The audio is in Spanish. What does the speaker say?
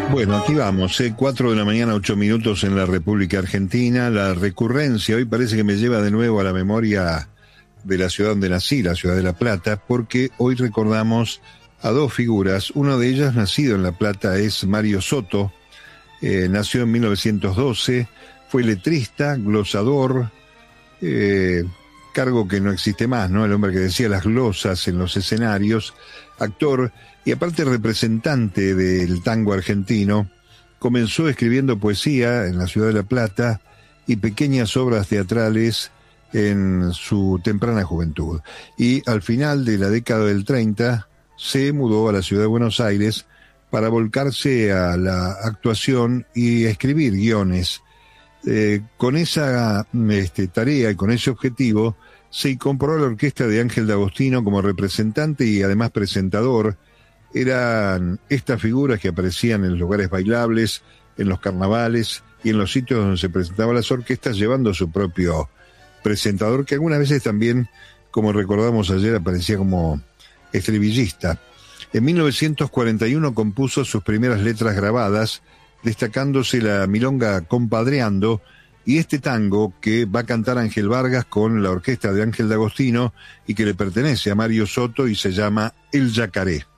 Bueno, aquí vamos, 4 de la mañana, 8 minutos en la República Argentina. La recurrencia hoy parece que me lleva de nuevo a la memoria de la ciudad donde nací, la ciudad de La Plata, porque hoy recordamos a dos figuras. Uno de ellas, nacido en La Plata, es Mario Soto. Nació en 1912, fue letrista, glosador, cargo que no existe más, ¿no? El hombre que decía las glosas en los escenarios, actor y aparte representante del tango argentino. Comenzó escribiendo poesía en la ciudad de La Plata y pequeñas obras teatrales en su temprana juventud. Y al final de la década del 30 se mudó a la ciudad de Buenos Aires para volcarse a la actuación y escribir guiones. Con esa tarea y con ese objetivo se incorporó a la orquesta de Ángel D'Agostino como representante y además presentador. Eran estas figuras que aparecían en los lugares bailables, en los carnavales y en los sitios donde se presentaban las orquestas, llevando su propio presentador, que algunas veces también, como recordamos ayer, aparecía como estribillista. En 1941 compuso sus primeras letras grabadas, destacándose la milonga Compadreando y este tango que va a cantar Ángel Vargas con la orquesta de Ángel D'Agostino y que le pertenece a Mario Soto y se llama El Yacaré.